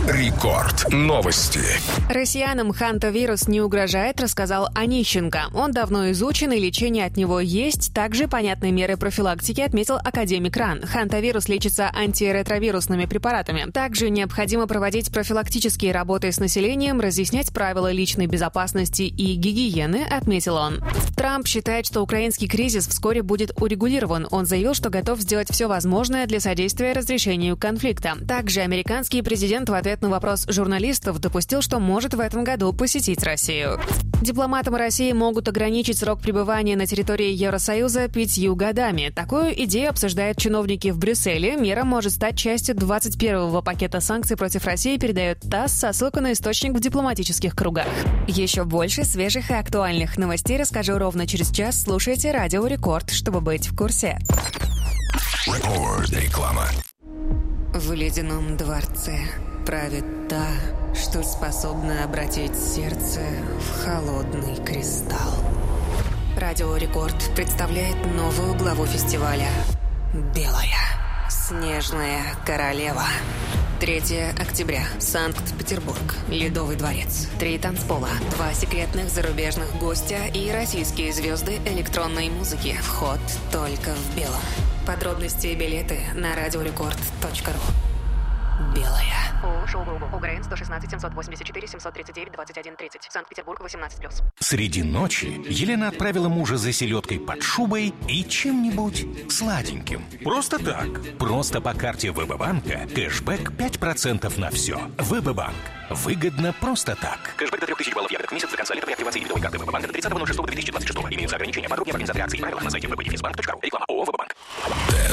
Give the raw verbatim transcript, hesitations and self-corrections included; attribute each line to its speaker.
Speaker 1: Рекорд. Новости.
Speaker 2: Россиянам хантавирус не угрожает, рассказал Онищенко. Он давно изучен, и лечение от него есть. Также понятные меры профилактики, отметил академик РАН. Хантавирус лечится антиретровирусными препаратами. Также необходимо проводить профилактические работы с населением, разъяснять правила личной безопасности и гигиены, отметил он. Трамп считает, что украинский кризис вскоре будет урегулирован. Он заявил, что готов сделать все возможное для содействия разрешению конфликта. Также американский президент в ответ на вопрос журналистов допустил, что может в этом году посетить Россию. Дипломатам России могут ограничить срок пребывания на территории Евросоюза пятью годами. Такую идею обсуждают чиновники в Брюсселе. Мера может стать частью двадцать первого пакета санкций против России, передает ТАСС со ссылкой на источник в дипломатических кругах. Еще больше свежих и актуальных новостей расскажу ровно через час. Слушайте Радио Рекорд, чтобы быть в курсе.
Speaker 1: Реклама.
Speaker 2: В ледяном дворце правит та, что способна обратить сердце в холодный кристалл. Радио Рекорд представляет новую главу фестиваля «Белая снежная королева». третьего октября. Санкт-Петербург. Ледовый дворец. Три танцпола. Два секретных зарубежных гостя и российские звезды электронной музыки. Вход только в белом. Подробности и билеты на радиорекорд точка ру. Белая. УГРН сто шестнадцать семьсот восемьдесят четыре семьсот тридцать девять двадцать один тридцать. Санкт-Петербург восемнадцать плюс.
Speaker 3: Среди ночи Елена отправила мужа за селедкой под шубой и чем-нибудь сладеньким. Просто так. Просто по карте ВБ-банка кэшбэк пять процентов на все. ВБ-банк. Выгодно просто так.
Speaker 4: Кэшбэк до трех тысяч баллов ягодок в месяц до конца лета при активации дебетовой карты ВБ-банка до тридцатого ноль шестого две тысячи двадцать шестого. Имеются ограничения. Подробнее в организации акции и правила на сайте вэ бэ дефис банк точка ру. Реклама ООО «ВБ-банк».